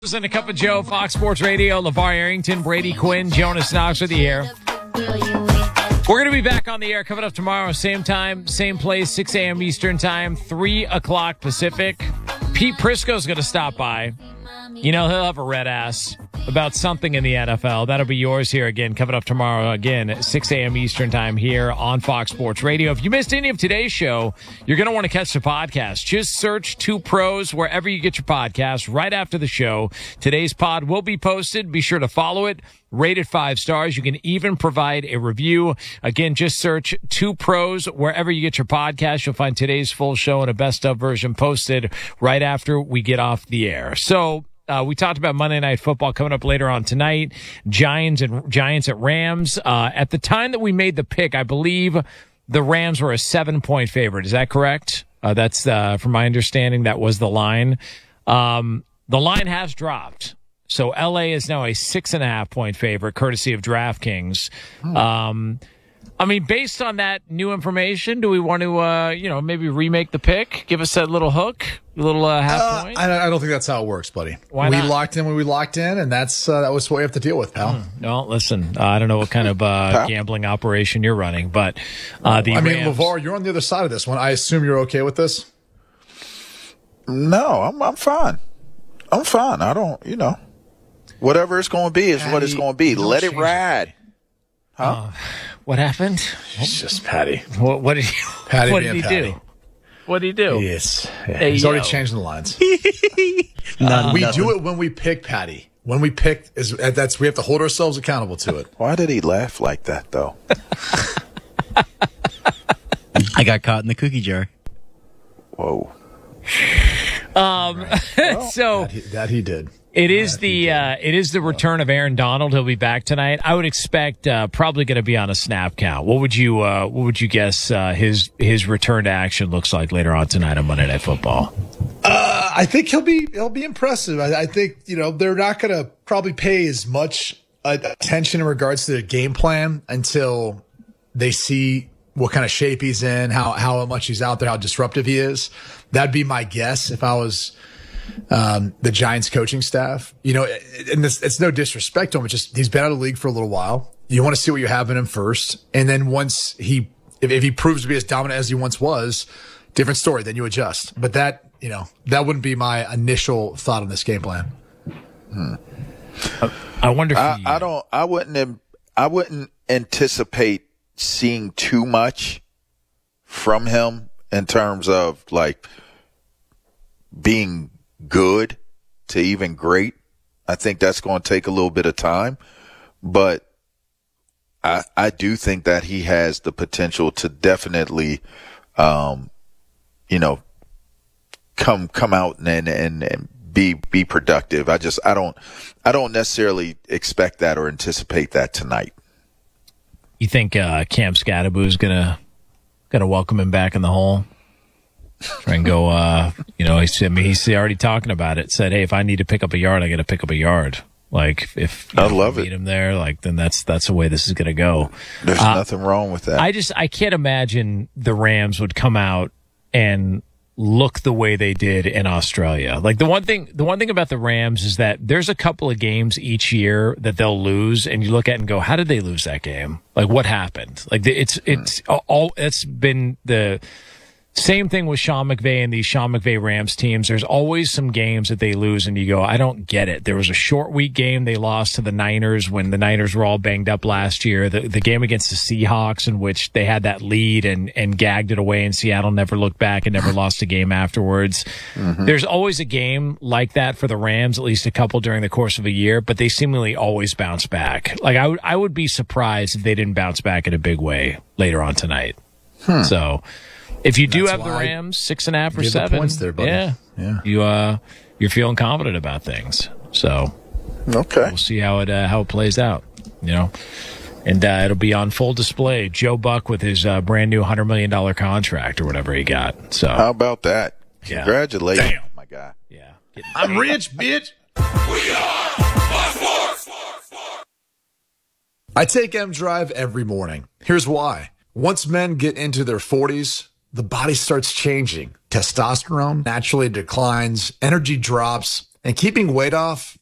And a Cup of Joe, Fox Sports Radio, LeVar Arrington, Brady Quinn, Jonas Knox with you here. We're going to be back on the air coming up tomorrow, same time, same place, 6 a.m. Eastern time, 3 o'clock Pacific. Pete Prisco's going to stop by. You know, he'll have a red ass about something in the NFL. That'll be yours here again, coming up tomorrow again at 6 a.m. Eastern time here on Fox Sports Radio. If you missed any of today's show, you're going to want to catch the podcast. Just search Two Pros wherever you get your podcast right after the show. Today's pod will be posted. Be sure to follow it. Rate it 5 stars. You can even provide a review. Again, just search Two Pros wherever you get your podcast. You'll find today's full show and a best of version posted right after we get off the air. So, we talked about Monday Night Football coming up later on tonight. Giants at Rams. At the time that we made the pick, I believe the Rams were a 7-point favorite. Is that correct? That's from my understanding, that was the line. The line has dropped. So LA is now a 6.5-point favorite, courtesy of DraftKings. I mean, based on that new information, do we want to, maybe remake the pick? Give us that little hook, a little half point? I don't think that's how it works, buddy. Why not? We locked in when we locked in, and that was what we have to deal with, pal. No, listen, I don't know what kind of gambling operation you're running, but Rams... LeVar, you're on the other side of this one. I assume you're okay with this? No, I'm fine. I'm fine. I don't, whatever it's going to be is what it's going to be. Let it ride. Huh? What happened? It's just Patty. What did he do? What did he do? Yes. Yeah. He's already changing the lines. We do it when we pick, Patty. When we pick, we have to hold ourselves accountable to it. Why did he laugh like that, though? I got caught in the cookie jar. Whoa. So that he did. It is the return of Aaron Donald. He'll be back tonight. I would expect probably going to be on a snap count. What would you guess his return to action looks like later on tonight on Monday Night Football? I think he'll be impressive. I think they're not going to probably pay as much attention in regards to their game plan until they see what kind of shape he's in, how much he's out there, how disruptive he is. That'd be my guess if I was the Giants coaching staff. And it's no disrespect to him. It's just he's been out of the league for a little while. You want to see what you have in him first, and then once if he proves to be as dominant as he once was, different story. Then you adjust. But that wouldn't be my initial thought on this game plan. I wonder. I wouldn't anticipate seeing too much from him in terms of like being good to even great. I think that's going to take a little bit of time, but I do think that he has the potential to definitely, come out and be productive. I don't necessarily expect that or anticipate that tonight. You think Cam Scadaboo is gonna welcome him back in the hole? Try and go, he's already talking about it. Said, hey, if I need to pick up a yard, I got to pick up a yard. Like, if I love it, meet him there, like, then that's the way this is going to go. There's nothing wrong with that. I can't imagine the Rams would come out and look the way they did in Australia. Like, the one thing about the Rams is that there's a couple of games each year that they'll lose, and you look at it and go, how did they lose that game? Like, what happened? Like, it's been the same thing with Sean McVay and these Sean McVay Rams teams. There's always some games that they lose and you go, I don't get it. There was a short week game they lost to the Niners when the Niners were all banged up last year. The game against the Seahawks in which they had that lead and gagged it away, and Seattle never looked back and never lost a game afterwards. Mm-hmm. There's always a game like that for the Rams, at least a couple during the course of a year, but they seemingly always bounce back. Like, I would be surprised if they didn't bounce back in a big way later on tonight. So if you do have the Rams 6.5 or 7, points there, buddy. Yeah, you're feeling confident about things. So okay, we'll see how it plays out. And it'll be on full display. Joe Buck with his brand new $100 million contract or whatever he got. So how about that? Yeah. Congratulations, Damn. my guy. Yeah, I'm rich, bitch. We are Fox Sports. I take M Drive every morning. Here's why. Once men get into their 40s, the body starts changing. Testosterone naturally declines, energy drops, And keeping weight off